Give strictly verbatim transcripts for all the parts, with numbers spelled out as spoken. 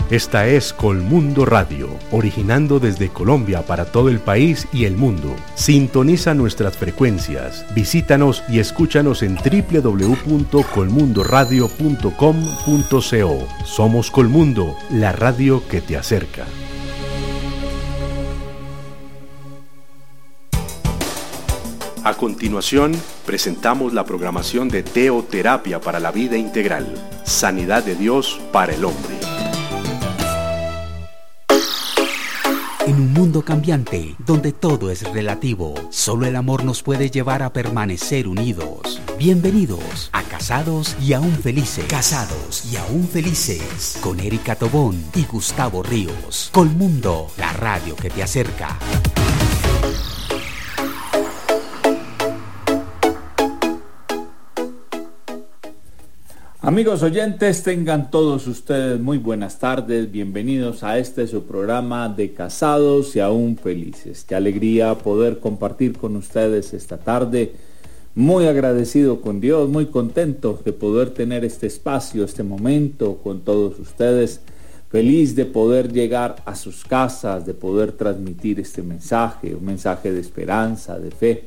Esta es Colmundo Radio, originando desde Colombia para todo el país y el mundo. Sintoniza nuestras frecuencias, visítanos y escúchanos en doble u doble u doble u punto colmundo radio punto com punto co. Somos Colmundo, la radio que te acerca. A continuación, presentamos la programación de Teoterapia para la Vida Integral, Sanidad de Dios para el Hombre. En un mundo cambiante, donde todo es relativo, solo el amor nos puede llevar a permanecer unidos. Bienvenidos a Casados y Aún Felices. Casados y Aún Felices, con Erika Tobón y Gustavo Ríos. Colmundo, la radio que te acerca. Amigos oyentes, tengan todos ustedes muy buenas tardes, bienvenidos a este su programa de Casados y Aún Felices. Qué alegría poder compartir con ustedes esta tarde, muy agradecido con Dios, muy contento de poder tener este espacio, este momento con todos ustedes, feliz de poder llegar a sus casas, de poder transmitir este mensaje, un mensaje de esperanza, de fe.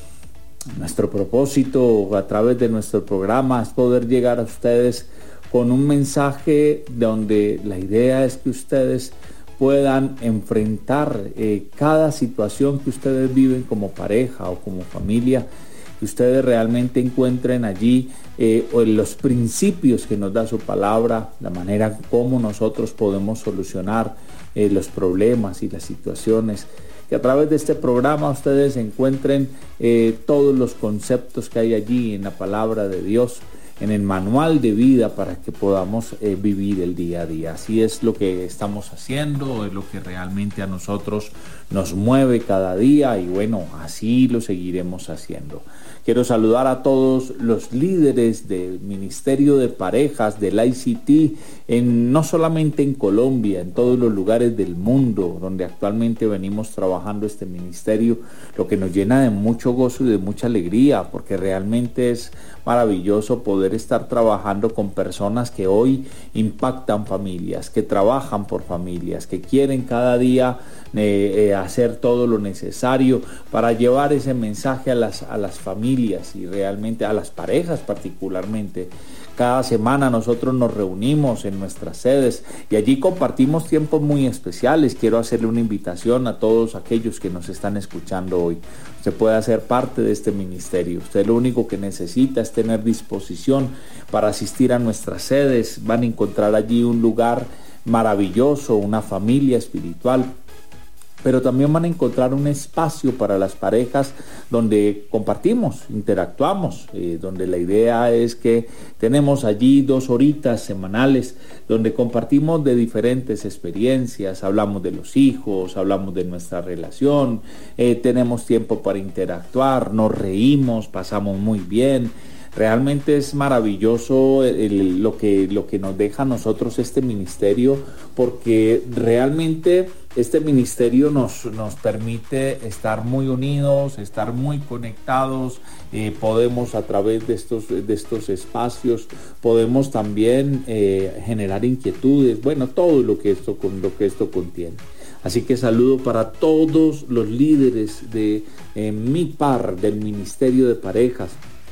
Nuestro propósito a través de nuestro programa es poder llegar a ustedes con un mensaje donde la idea es que ustedes puedan enfrentar eh, cada situación que ustedes viven como pareja o como familia, que ustedes realmente encuentren allí eh, los principios que nos da su palabra, la manera como nosotros podemos solucionar eh, los problemas y las situaciones. Que a través de este programa ustedes encuentren eh, todos los conceptos que hay allí en la palabra de Dios, en el manual de vida para que podamos eh, vivir el día a día. Así es lo que estamos haciendo, es lo que realmente a nosotros nos mueve cada día y bueno, así lo seguiremos haciendo. Quiero saludar a todos los líderes del Ministerio de Parejas, del I C T, en, no solamente en Colombia, en todos los lugares del mundo donde actualmente venimos trabajando este ministerio, lo que nos llena de mucho gozo y de mucha alegría, porque realmente es maravilloso poder estar trabajando con personas que hoy impactan familias, que trabajan por familias, que quieren cada día eh, eh, hacer todo lo necesario para llevar ese mensaje a las, a las familias y realmente a las parejas particularmente. Cada semana nosotros nos reunimos en nuestras sedes y allí compartimos tiempos muy especiales. Quiero hacerle una invitación a todos aquellos que nos están escuchando hoy. Usted puede hacer parte de este ministerio. Usted lo único que necesita es tener disposición para asistir a nuestras sedes. Van a encontrar allí un lugar maravilloso, una familia espiritual, pero también van a encontrar un espacio para las parejas donde compartimos, interactuamos, eh, donde la idea es que tenemos allí dos horitas semanales donde compartimos de diferentes experiencias, hablamos de los hijos, hablamos de nuestra relación, eh, tenemos tiempo para interactuar, nos reímos, pasamos muy bien. Realmente es maravilloso el, lo, que, lo que nos deja a nosotros este ministerio, porque realmente este ministerio nos, nos permite estar muy unidos, estar muy conectados. Eh, podemos a través de estos, de estos espacios, podemos también eh, generar inquietudes, bueno, todo lo que esto, con lo que esto contiene. Así que saludo para todos los líderes de eh, mi par del Ministerio de Parejas,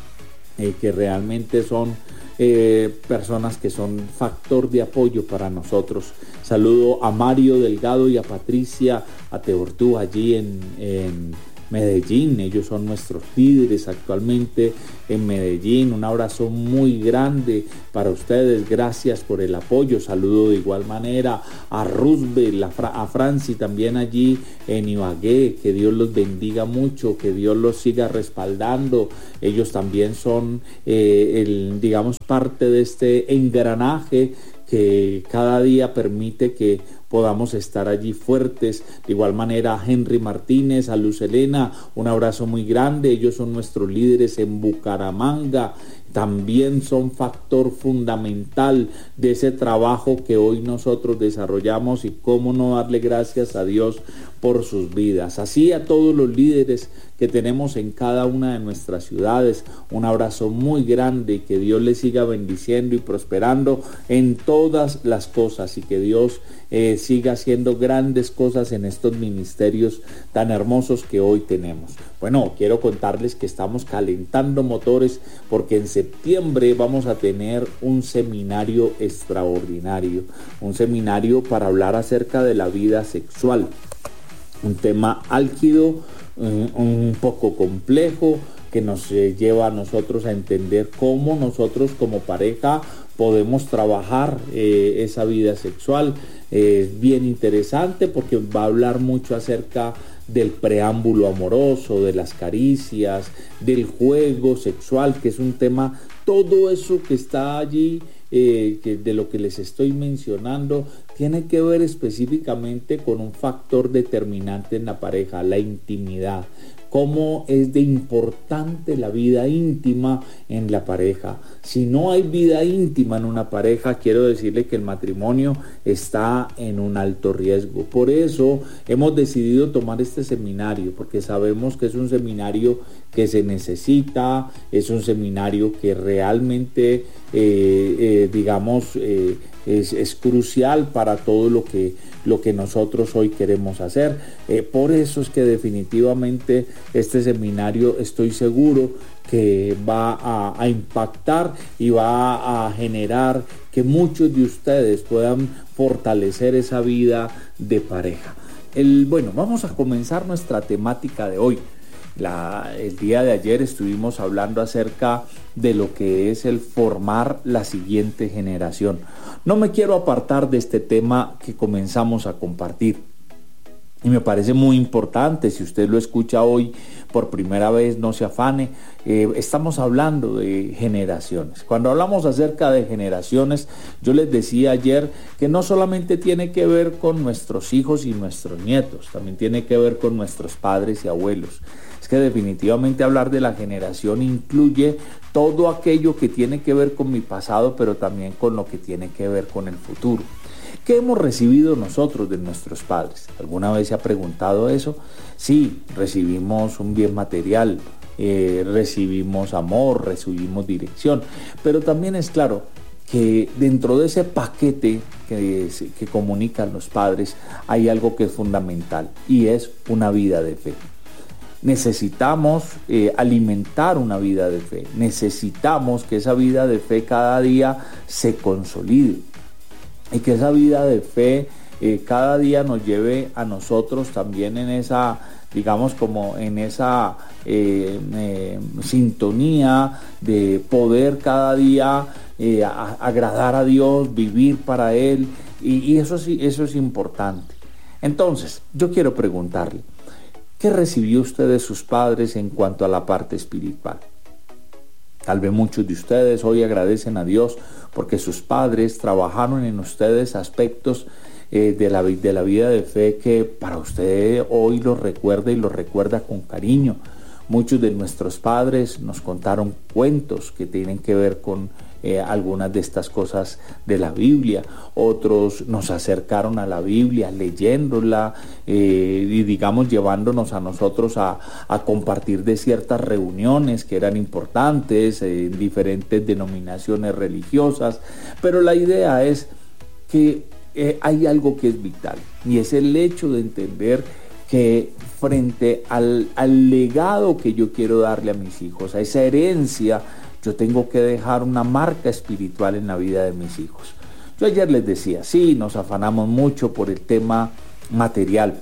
Eh, que realmente son eh, personas que son factor de apoyo para nosotros. Saludo a Mario Delgado y a Patricia Ateortú allí en, en Medellín. Ellos son nuestros líderes actualmente en Medellín. Un abrazo muy grande para ustedes, gracias por el apoyo. Saludo de igual manera a Roosevelt, a, Fra- a Franci también allí en Ibagué. Que Dios los bendiga mucho, que Dios los siga respaldando. Ellos también son eh, el, digamos, parte de este engranaje que cada día permite que podamos estar allí fuertes. De igual manera a Henry Martínez, a Luz Elena, un abrazo muy grande. Ellos son nuestros líderes en Bucaramanga. También son factor fundamental de ese trabajo que hoy nosotros desarrollamos, y cómo no darle gracias a Dios por sus vidas. Así a todos los líderes que tenemos en cada una de nuestras ciudades, un abrazo muy grande y que Dios les siga bendiciendo y prosperando en todas las cosas y que Dios eh, siga haciendo grandes cosas en estos ministerios tan hermosos que hoy tenemos. Bueno, quiero contarles que estamos calentando motores porque en septiembre vamos a tener un seminario extraordinario, un seminario para hablar acerca de la vida sexual, un tema álgido, un poco complejo, que nos eh, lleva a nosotros a entender cómo nosotros como pareja podemos trabajar eh, esa vida sexual. Es eh, bien interesante porque va a hablar mucho acerca del preámbulo amoroso, de las caricias, del juego sexual, que es un tema, todo eso que está allí, eh, que de lo que les estoy mencionando, tiene que ver específicamente con un factor determinante en la pareja, la intimidad. Cómo es de importante la vida íntima en la pareja. Si no hay vida íntima en una pareja, quiero decirle que el matrimonio está en un alto riesgo. Por eso hemos decidido tomar este seminario, porque sabemos que es un seminario que se necesita, es un seminario que realmente, eh, eh, digamos, eh, es, es crucial para todo lo que, lo que nosotros hoy queremos hacer. Eh, por eso es que definitivamente este seminario, estoy seguro que va a, a impactar y va a generar que muchos de ustedes puedan fortalecer esa vida de pareja. El, bueno, vamos a comenzar nuestra temática de hoy. La, el día de ayer estuvimos hablando acerca de lo que es el formar la siguiente generación. No me quiero apartar de este tema que comenzamos a compartir y me parece muy importante. Si usted lo escucha hoy por primera vez, no se afane. Eh, estamos hablando de generaciones. Cuando hablamos acerca de generaciones, yo les decía ayer que no solamente tiene que ver con nuestros hijos y nuestros nietos, también tiene que ver con nuestros padres y abuelos. Es que definitivamente hablar de la generación incluye todo aquello que tiene que ver con mi pasado, pero también con lo que tiene que ver con el futuro. ¿Qué hemos recibido nosotros de nuestros padres? ¿Alguna vez se ha preguntado eso? Sí, recibimos un bien material, eh, recibimos amor, recibimos dirección, pero también es claro que dentro de ese paquete que, que comunican los padres hay algo que es fundamental y es una vida de fe. Necesitamos eh, alimentar una vida de fe, necesitamos que esa vida de fe cada día se consolide y que esa vida de fe eh, cada día nos lleve a nosotros también en esa, digamos, como en esa eh, eh, sintonía de poder cada día eh, a, agradar a Dios, vivir para Él, y, y eso, sí, eso es importante. Entonces, yo quiero preguntarle, ¿qué recibió usted de sus padres en cuanto a la parte espiritual? Tal vez muchos de ustedes hoy agradecen a Dios porque sus padres trabajaron en ustedes aspectos eh, de, la, de la vida de fe que para usted hoy los recuerda y los recuerda con cariño. Muchos de nuestros padres nos contaron cuentos que tienen que ver con eh, algunas de estas cosas de la Biblia. Otros nos acercaron a la Biblia leyéndola eh, y digamos llevándonos a nosotros a, a compartir de ciertas reuniones que eran importantes en eh, diferentes denominaciones religiosas. Pero la idea es que eh, hay algo que es vital y es el hecho de entender que frente al, al legado que yo quiero darle a mis hijos, a esa herencia, yo tengo que dejar una marca espiritual en la vida de mis hijos. Yo ayer les decía, sí, nos afanamos mucho por el tema material.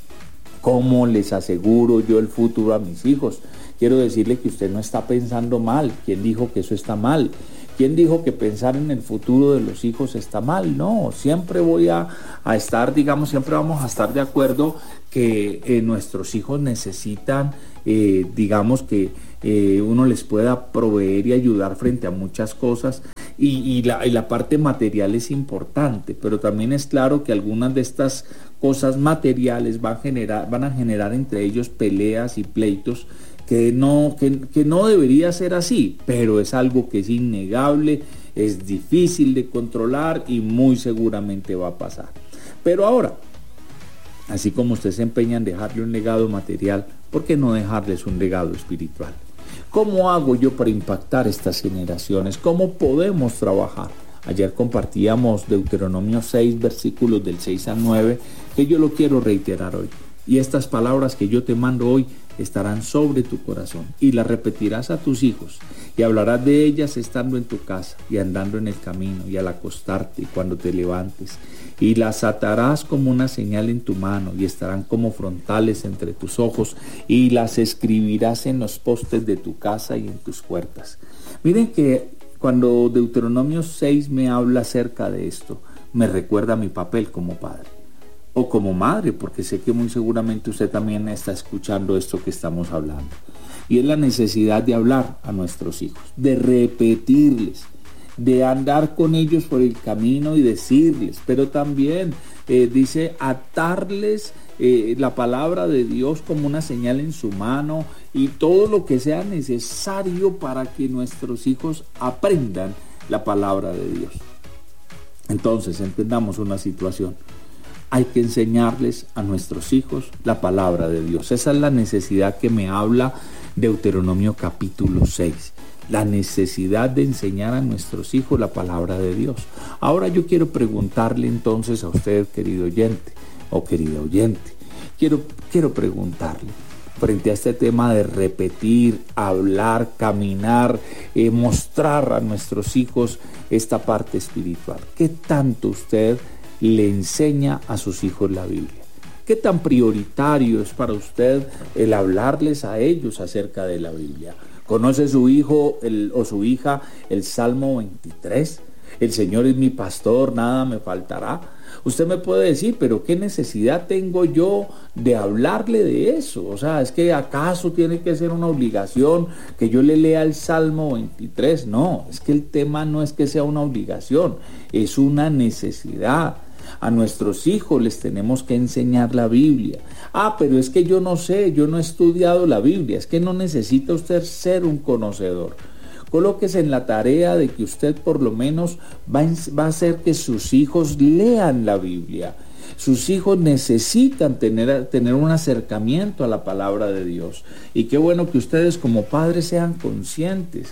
¿Cómo les aseguro yo el futuro a mis hijos? Quiero decirle que usted no está pensando mal. ¿Quién dijo que eso está mal? ¿Quién dijo que pensar en el futuro de los hijos está mal? No, siempre voy a, a estar, digamos, siempre vamos a estar de acuerdo que eh, nuestros hijos necesitan, eh, digamos, que eh, uno les pueda proveer y ayudar frente a muchas cosas. Y, y, la, y la parte material es importante, pero también es claro que algunas de estas cosas materiales van a generar, van a generar entre ellos peleas y pleitos que no, que, que no debería ser así, pero es algo que es innegable, es difícil de controlar y muy seguramente va a pasar. Pero ahora, Así como usted se empeña en dejarle un legado material, ¿por qué no dejarles un legado espiritual? ¿Cómo hago yo para impactar estas generaciones? ¿Cómo podemos trabajar? Ayer compartíamos Deuteronomio seis, versículos del seis al nueve, que yo lo quiero reiterar hoy. Y estas palabras que yo te mando hoy estarán sobre tu corazón, y las repetirás a tus hijos, y hablarás de ellas estando en tu casa, y andando en el camino, y al acostarte, y cuando te levantes, y las atarás como una señal en tu mano, y estarán como frontales entre tus ojos, y las escribirás en los postes de tu casa y en tus puertas. Miren que cuando Deuteronomio seis me habla acerca de esto, me recuerda a mi papel como padre. O como madre, porque sé que muy seguramente usted también está escuchando esto que estamos hablando. Y es la necesidad de hablar a nuestros hijos, de repetirles, de andar con ellos por el camino y decirles, pero también eh, dice atarles eh, la palabra de Dios como una señal en su mano y todo lo que sea necesario para que nuestros hijos aprendan la palabra de Dios. Entonces, entendamos una situación. Hay que enseñarles a nuestros hijos la palabra de Dios. Esa es la necesidad que me habla Deuteronomio capítulo seis. La necesidad de enseñar a nuestros hijos la palabra de Dios. Ahora yo quiero preguntarle entonces a usted, querido oyente o querida oyente. Quiero, quiero preguntarle, frente a este tema de repetir, hablar, caminar, eh, mostrar a nuestros hijos esta parte espiritual. ¿Qué tanto usted le enseña a sus hijos la Biblia? ¿Qué tan prioritario es para usted el hablarles a ellos acerca de la Biblia? ¿Conoce su hijo el, o su hija el Salmo veintitrés? El Señor es mi pastor, nada me faltará. Usted me puede decir, pero ¿qué necesidad tengo yo de hablarle de eso? O sea, ¿es que acaso tiene que ser una obligación que yo le lea el Salmo veintitrés? No, es que el tema no es que sea una obligación, es una necesidad. A nuestros hijos les tenemos que enseñar la Biblia. Ah, pero es que yo no sé, yo no he estudiado la Biblia. Es que no necesita usted ser un conocedor. Colóquese en la tarea de que usted por lo menos va, en, va a hacer que sus hijos lean la Biblia. Sus hijos necesitan tener, tener un acercamiento a la palabra de Dios. Y qué bueno que ustedes como padres sean conscientes.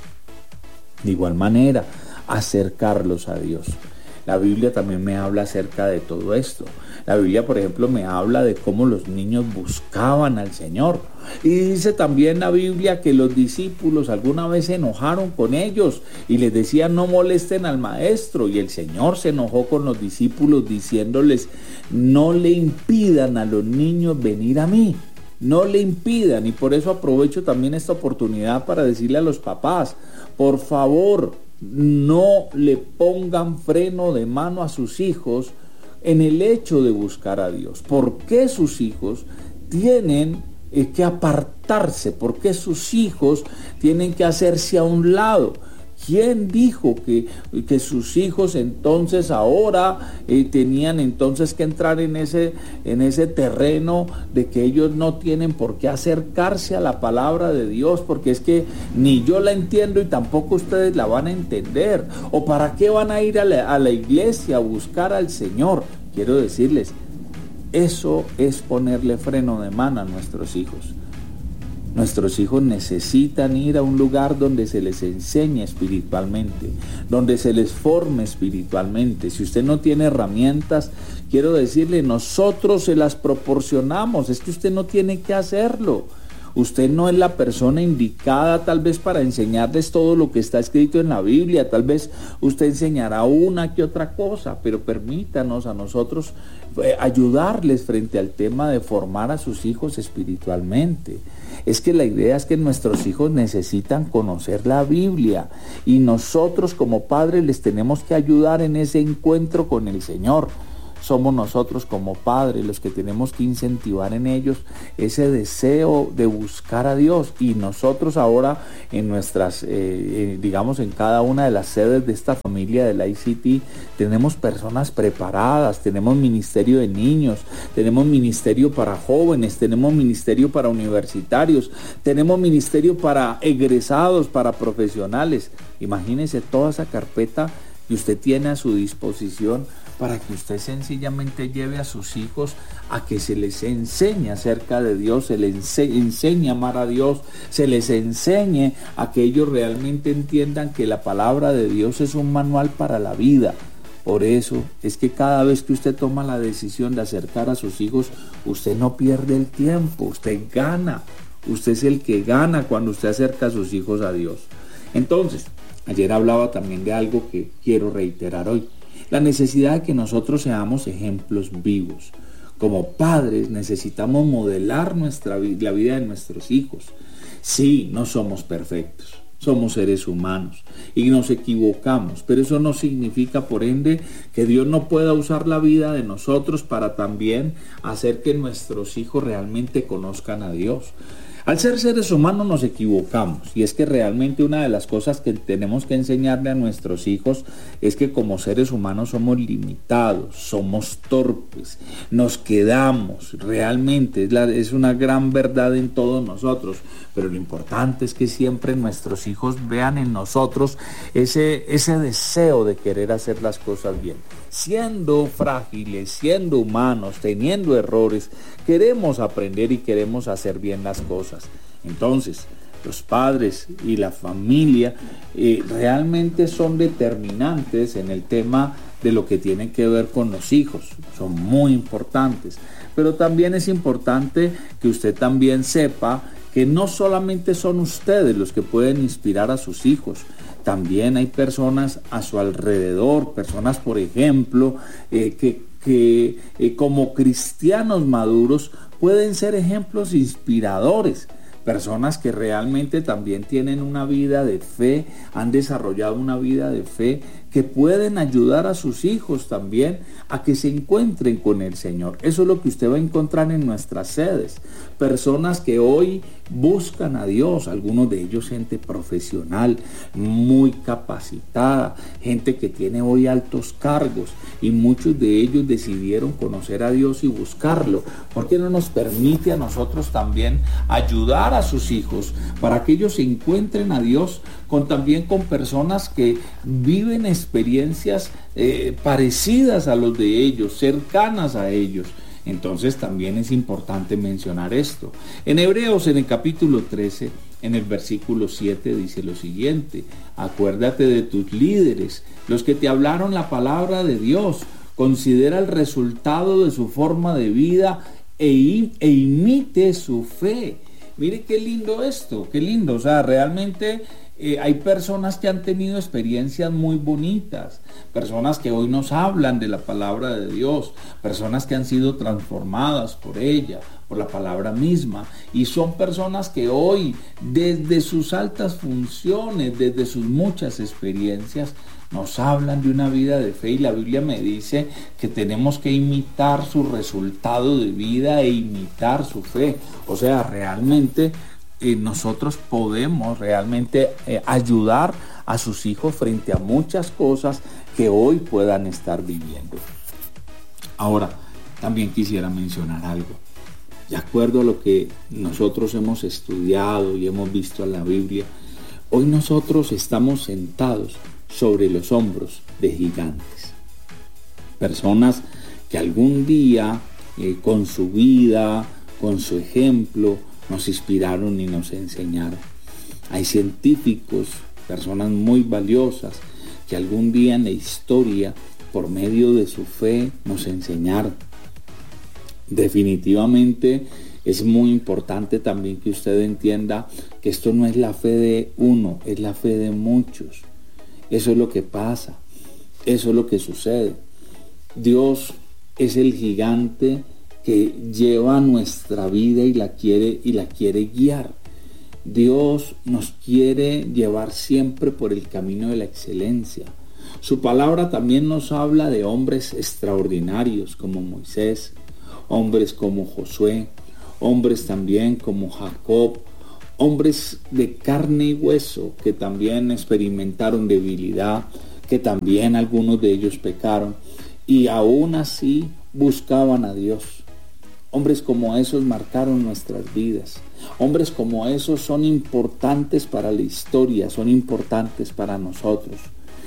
De igual manera, acercarlos a Dios. La Biblia también me habla acerca de todo esto. La Biblia, por ejemplo, me habla de cómo los niños buscaban al Señor. Y dice también la Biblia que los discípulos alguna vez se enojaron con ellos y les decían no molesten al maestro. Y el Señor se enojó con los discípulos diciéndoles no le impidan a los niños venir a mí. No le impidan. Y por eso aprovecho también esta oportunidad para decirle a los papás, por favor, no le pongan freno de mano a sus hijos en el hecho de buscar a Dios. ¿Por qué sus hijos tienen eh, que apartarse? ¿Por qué sus hijos tienen que hacerse a un lado? ¿Quién dijo que, que sus hijos entonces ahora eh, tenían entonces que entrar en ese, en ese terreno de que ellos no tienen por qué acercarse a la palabra de Dios? Porque es que ni yo la entiendo y tampoco ustedes la van a entender. ¿O para qué van a ir a la, a la iglesia a buscar al Señor? Quiero decirles, eso es ponerle freno de mano a nuestros hijos. Nuestros hijos necesitan ir a un lugar donde se les enseñe espiritualmente, donde se les forme espiritualmente. Si usted no tiene herramientas, quiero decirle, nosotros se las proporcionamos. Es que usted no tiene que hacerlo. Usted no es la persona indicada tal vez para enseñarles todo lo que está escrito en la Biblia. Tal vez usted enseñará una que otra cosa, pero permítanos a nosotros eh, ayudarles frente al tema de formar a sus hijos espiritualmente. Es que la idea es que nuestros hijos necesitan conocer la Biblia y nosotros como padres les tenemos que ayudar en ese encuentro con el Señor. Somos nosotros como padres los que tenemos que incentivar en ellos ese deseo de buscar a Dios. Y nosotros ahora en nuestras, eh, digamos en cada una de las sedes de esta familia de la I C T, tenemos personas preparadas, tenemos ministerio de niños, tenemos ministerio para jóvenes, tenemos ministerio para universitarios, tenemos ministerio para egresados, para profesionales. Imagínense toda esa carpeta que usted tiene a su disposición para que usted sencillamente lleve a sus hijos a que se les enseñe acerca de Dios, se les ense- enseñe a amar a Dios, se les enseñe a que ellos realmente entiendan que la palabra de Dios es un manual para la vida. Por eso es que cada vez que usted toma la decisión de acercar a sus hijos, usted no pierde el tiempo, usted gana. Usted es el que gana cuando usted acerca a sus hijos a Dios. Entonces, ayer hablaba también de algo que quiero reiterar hoy. La necesidad de que nosotros seamos ejemplos vivos. Como padres necesitamos modelar nuestra, la vida de nuestros hijos. Sí, no somos perfectos. Somos seres humanos y nos equivocamos, pero eso no significa, por ende, que Dios no pueda usar la vida de nosotros para también hacer que nuestros hijos realmente conozcan a Dios. Al ser seres humanos nos equivocamos, y es que realmente una de las cosas que tenemos que enseñarle a nuestros hijos es que como seres humanos somos limitados, somos torpes, nos quedamos, realmente es, la, es una gran verdad en todos nosotros, pero lo importante es que siempre nuestros hijos vean en nosotros ese, ese deseo de querer hacer las cosas bien. Siendo frágiles, siendo humanos, teniendo errores, queremos aprender y queremos hacer bien las cosas. Entonces, los padres y la familia eh, realmente son determinantes en el tema de lo que tiene que ver con los hijos. Son muy importantes. Pero también es importante que usted también sepa que no solamente son ustedes los que pueden inspirar a sus hijos. También hay personas a su alrededor, personas, por ejemplo, eh, que, que eh, como cristianos maduros pueden ser ejemplos inspiradores. Personas que realmente también tienen una vida de fe, han desarrollado una vida de fe, que pueden ayudar a sus hijos también a que se encuentren con el Señor. Eso es lo que usted va a encontrar en nuestras sedes. Personas que hoy buscan a Dios, algunos de ellos gente profesional, muy capacitada, gente que tiene hoy altos cargos, y muchos de ellos decidieron conocer a Dios y buscarlo. ¿Por qué no nos permite a nosotros también ayudar a sus hijos para que ellos se encuentren a Dios con también con personas que viven experiencias eh, parecidas a los de ellos, cercanas a ellos? Entonces también es importante mencionar esto. En Hebreos, en el capítulo trece, en el versículo siete, dice lo siguiente: acuérdate de tus líderes, los que te hablaron la palabra de Dios, considera el resultado de su forma de vida e, e imite su fe. Mire qué lindo esto, qué lindo. O sea, realmente eh, hay personas que han tenido experiencias muy bonitas, personas que hoy nos hablan de la palabra de Dios, personas que han sido transformadas por ella, por la palabra misma, y son personas que hoy, desde sus altas funciones, desde sus muchas experiencias, nos hablan de una vida de fe, y la Biblia me dice que tenemos que imitar su resultado de vida e imitar su fe. O sea, realmente eh, nosotros podemos realmente eh, ayudar a sus hijos frente a muchas cosas que hoy puedan estar viviendo. Ahora, también quisiera mencionar algo. De acuerdo a lo que nosotros hemos estudiado y hemos visto en la Biblia, hoy nosotros estamos sentados sobre los hombros de gigantes, personas que algún día eh, con su vida, con su ejemplo, nos inspiraron y nos enseñaron. Hay científicos, personas muy valiosas, que algún día en la historia, por medio de su fe, nos enseñaron. Definitivamente es muy importante también que usted entienda que esto no es la fe de uno, es la fe de muchos. Eso es lo que pasa, eso es lo que sucede. Dios es el gigante que lleva nuestra vida y la quiere, y la quiere guiar. Dios nos quiere llevar siempre por el camino de la excelencia. Su palabra también nos habla de hombres extraordinarios como Moisés, hombres como Josué, hombres también como Jacob, hombres de carne y hueso que también experimentaron debilidad, que también algunos de ellos pecaron y aún así buscaban a Dios. Hombres como esos marcaron nuestras vidas. Hombres como esos son importantes para la historia, son importantes para nosotros.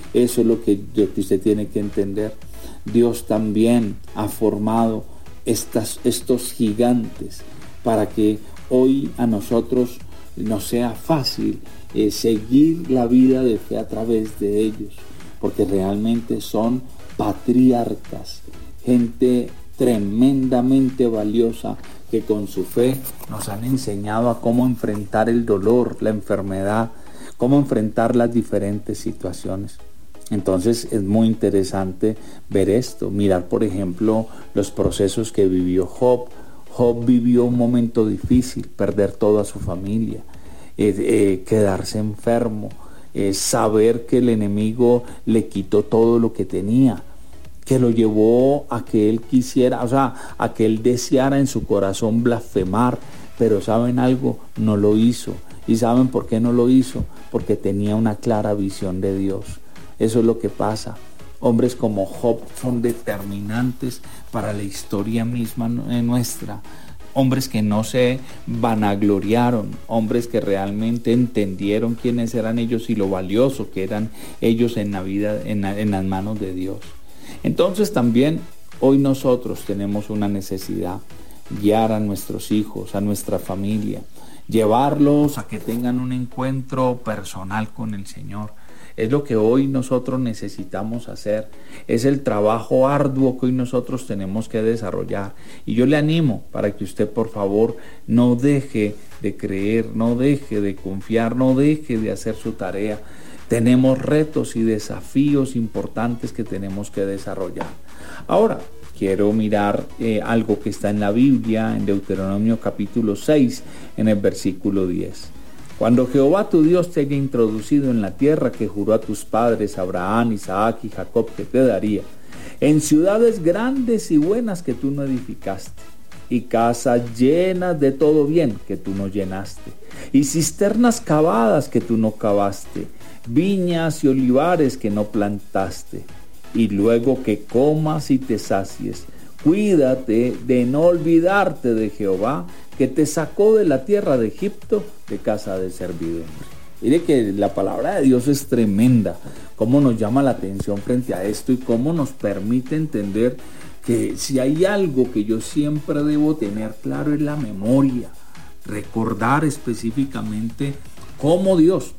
Eso es lo que, lo que usted tiene que entender. Dios también ha formado estas, estos gigantes para que hoy a nosotros nos sea fácil eh, seguir la vida de fe a través de ellos, porque realmente son patriarcas, gente tremendamente valiosa que con su fe nos han enseñado a cómo enfrentar el dolor, la enfermedad, cómo enfrentar las diferentes situaciones. Entonces es muy interesante ver esto, mirar por ejemplo los procesos que vivió Job. Job vivió un momento difícil, perder toda su familia, eh, eh, quedarse enfermo, eh, saber que el enemigo le quitó todo lo que tenía, que lo llevó a que él quisiera, o sea, a que él deseara en su corazón blasfemar, pero ¿saben algo? No lo hizo. ¿Y saben por qué no lo hizo? Porque tenía una clara visión de Dios. Eso es lo que pasa. Hombres como Job son determinantes para la historia misma nuestra. Hombres que no se vanagloriaron, hombres que realmente entendieron quiénes eran ellos y lo valioso que eran ellos en la vida, en, la, en las manos de Dios. Entonces también hoy nosotros tenemos una necesidad: guiar a nuestros hijos, a nuestra familia, llevarlos a que tengan un encuentro personal con el Señor. Es lo que hoy nosotros necesitamos hacer. Es el trabajo arduo que hoy nosotros tenemos que desarrollar. Y yo le animo para que usted, por favor, no deje de creer, no deje de confiar, no deje de hacer su tarea. Tenemos retos y desafíos importantes que tenemos que desarrollar. Ahora, quiero mirar eh, algo que está en la Biblia, en Deuteronomio capítulo seis, en el versículo diez. Cuando Jehová tu Dios te haya introducido en la tierra que juró a tus padres, Abraham, Isaac y Jacob, que te daría, en ciudades grandes y buenas que tú no edificaste, y casas llenas de todo bien que tú no llenaste, y cisternas cavadas que tú no cavaste, viñas y olivares que no plantaste, y luego que comas y te sacies, cuídate de no olvidarte de Jehová, que te sacó de la tierra de Egipto, de casa de servidumbre. Mire que la palabra de Dios es tremenda, cómo nos llama la atención frente a esto y cómo nos permite entender que si hay algo que yo siempre debo tener claro es la memoria, recordar específicamente cómo Dios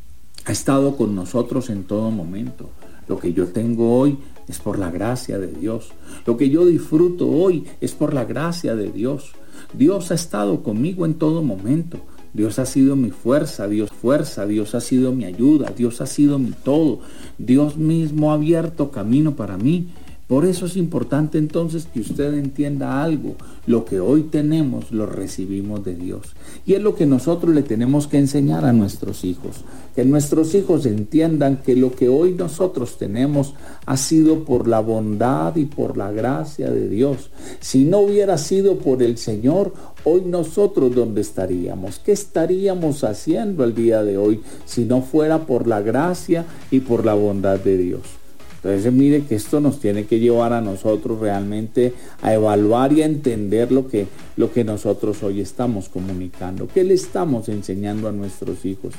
ha estado con nosotros en todo momento. Lo que yo tengo hoy es por la gracia de Dios. Lo que yo disfruto hoy es por la gracia de Dios. Dios ha estado conmigo en todo momento. Dios ha sido mi fuerza, Dios fuerza, Dios ha sido mi ayuda, Dios ha sido mi todo. Dios mismo ha abierto camino para mí. Por eso es importante entonces que usted entienda algo. Lo que hoy tenemos lo recibimos de Dios. Y es lo que nosotros le tenemos que enseñar a nuestros hijos. Que nuestros hijos entiendan que lo que hoy nosotros tenemos ha sido por la bondad y por la gracia de Dios. Si no hubiera sido por el Señor, hoy nosotros ¿dónde estaríamos? ¿Qué estaríamos haciendo el día de hoy si no fuera por la gracia y por la bondad de Dios? Entonces mire que esto nos tiene que llevar a nosotros realmente a evaluar y a entender lo que, lo que nosotros hoy estamos comunicando. ¿Qué le estamos enseñando a nuestros hijos?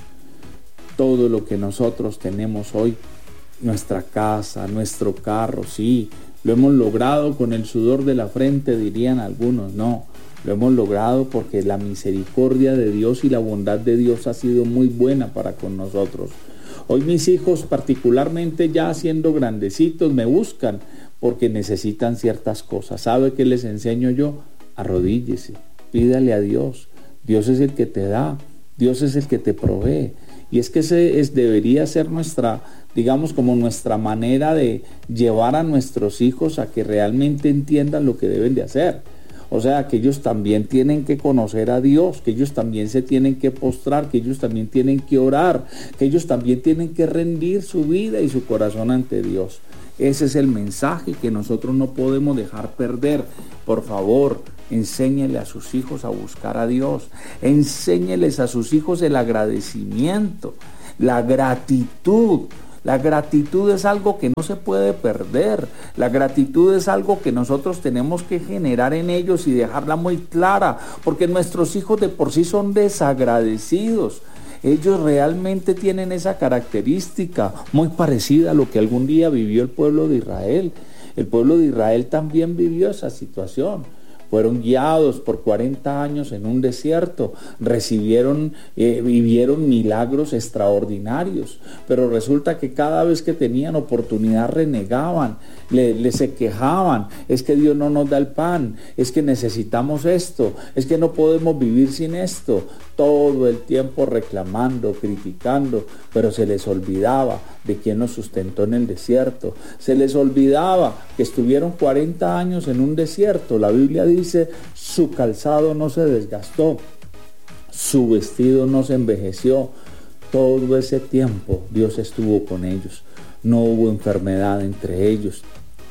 Todo lo que nosotros tenemos hoy, nuestra casa, nuestro carro, sí, lo hemos logrado con el sudor de la frente, dirían algunos. No, lo hemos logrado porque la misericordia de Dios y la bondad de Dios ha sido muy buena para con nosotros. Hoy mis hijos, particularmente ya siendo grandecitos, me buscan porque necesitan ciertas cosas. ¿Sabe qué les enseño yo? Arrodíllese, pídale a Dios. Dios es el que te da, Dios es el que te provee. Y es que ese es, debería ser nuestra, digamos, como nuestra manera de llevar a nuestros hijos a que realmente entiendan lo que deben de hacer. O sea, que ellos también tienen que conocer a Dios, que ellos también se tienen que postrar, que ellos también tienen que orar, que ellos también tienen que rendir su vida y su corazón ante Dios. Ese es el mensaje que nosotros no podemos dejar perder. Por favor, enséñele a sus hijos a buscar a Dios. Enséñeles a sus hijos el agradecimiento, la gratitud. La gratitud es algo que no se puede perder. La gratitud es algo que nosotros tenemos que generar en ellos y dejarla muy clara, porque nuestros hijos de por sí son desagradecidos. Ellos realmente tienen esa característica muy parecida a lo que algún día vivió el pueblo de Israel. El pueblo de Israel también vivió esa situación. Fueron guiados por cuarenta años en un desierto, recibieron, eh, vivieron milagros extraordinarios, pero resulta que cada vez que tenían oportunidad renegaban, le, le se quejaban, es que Dios no nos da el pan, es que necesitamos esto, es que no podemos vivir sin esto, todo el tiempo reclamando, criticando, pero se les olvidaba de quién los sustentó en el desierto, se les olvidaba que estuvieron cuarenta años en un desierto. La Biblia dice, su calzado no se desgastó, su vestido no se envejeció, todo ese tiempo Dios estuvo con ellos, no hubo enfermedad entre ellos,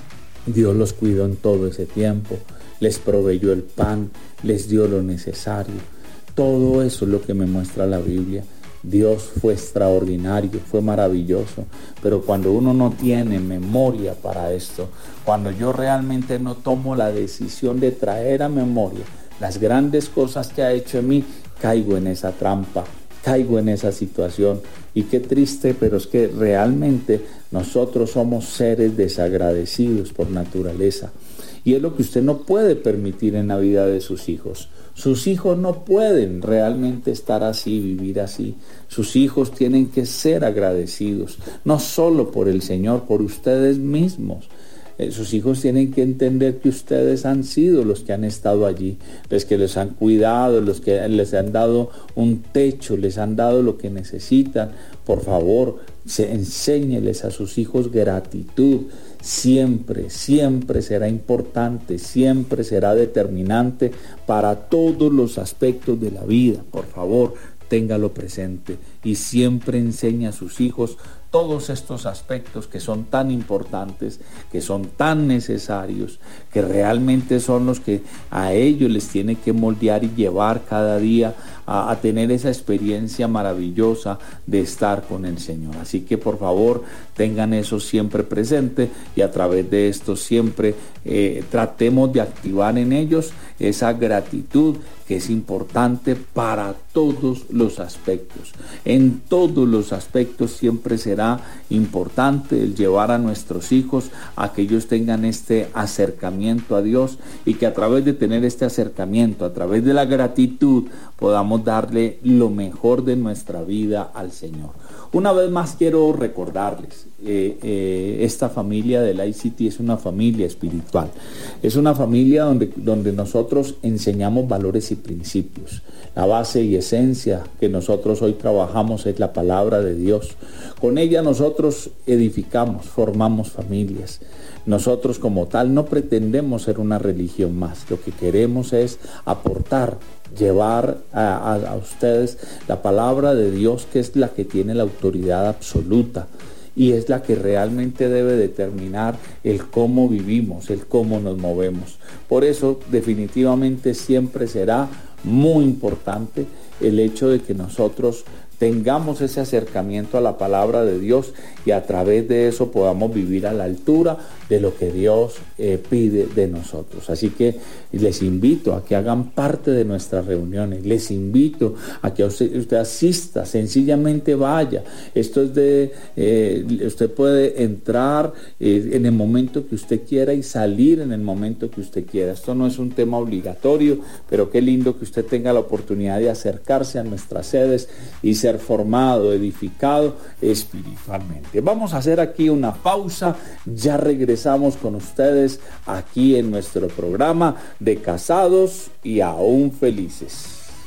Dios los cuidó en todo ese tiempo, les proveyó el pan, les dio lo necesario. Todo eso es lo que me muestra la Biblia. Dios fue extraordinario, fue maravilloso, pero cuando uno no tiene memoria para esto, cuando yo realmente no tomo la decisión de traer a memoria las grandes cosas que ha hecho en mí, caigo en esa trampa, caigo en esa situación. Y qué triste, pero es que realmente nosotros somos seres desagradecidos por naturaleza. Y es lo que usted no puede permitir en la vida de sus hijos. Sus hijos no pueden realmente estar así, vivir así. Sus hijos tienen que ser agradecidos, no solo por el Señor, por ustedes mismos. Eh, sus hijos tienen que entender que ustedes han sido los que han estado allí, los que les han cuidado, los que les han dado un techo, les han dado lo que necesitan. Por favor, se, enséñeles a sus hijos gratitud. Siempre, siempre será importante, siempre será determinante para todos los aspectos de la vida. Por favor, téngalo presente y siempre enseña a sus hijos todos estos aspectos que son tan importantes, que son tan necesarios, que realmente son los que a ellos les tiene que moldear y llevar cada día a, a tener esa experiencia maravillosa de estar con el Señor. Así que por favor tengan eso siempre presente y a través de esto siempre eh, tratemos de activar en ellos esa gratitud que es importante para todos los aspectos. En todos los aspectos siempre será importante el llevar a nuestros hijos a que ellos tengan este acercamiento a Dios y que a través de tener este acercamiento, a través de la gratitud, podamos darle lo mejor de nuestra vida al Señor. Una vez más quiero recordarles, eh, eh, esta familia del I C T es una familia espiritual, es una familia donde, donde nosotros enseñamos valores y principios. La base y esencia que nosotros hoy trabajamos es la palabra de Dios. Con ella nosotros edificamos, formamos familias. Nosotros como tal no pretendemos ser una religión más, lo que queremos es aportar, llevar a, a, a ustedes la palabra de Dios, que es la que tiene la autoridad absoluta y es la que realmente debe determinar el cómo vivimos, el cómo nos movemos. Por eso definitivamente siempre será muy importante el hecho de que nosotros tengamos ese acercamiento a la palabra de Dios y a través de eso podamos vivir a la altura de lo que Dios eh, pide de nosotros. Así que les invito a que hagan parte de nuestras reuniones, les invito a que usted, usted asista, sencillamente vaya. Esto es de, eh, usted puede entrar eh, en el momento que usted quiera y salir en el momento que usted quiera. Esto no es un tema obligatorio, pero qué lindo que usted tenga la oportunidad de acercarse a nuestras sedes y ser formado, edificado espiritualmente. Vamos a hacer aquí una pausa, ya regresamos con ustedes aquí en nuestro programa de Casados y Aún Felices.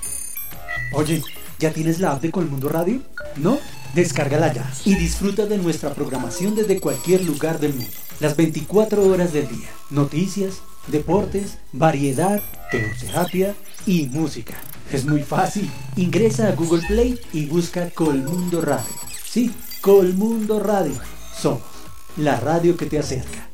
Oye, ¿ya tienes la app de Colmundo Radio? ¿No? Descárgala ya y disfruta de nuestra programación desde cualquier lugar del mundo, las veinticuatro horas del día. Noticias, deportes, variedad, teoterapia y música. Es muy fácil. Ingresa a Google Play y busca Colmundo Radio. Sí, Colmundo Radio. Somos la radio que te acerca.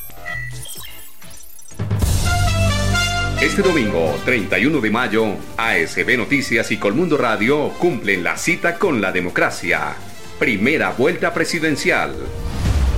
Este domingo, treinta y uno de mayo, A S B Noticias y Colmundo Radio cumplen la cita con la democracia. Primera vuelta presidencial.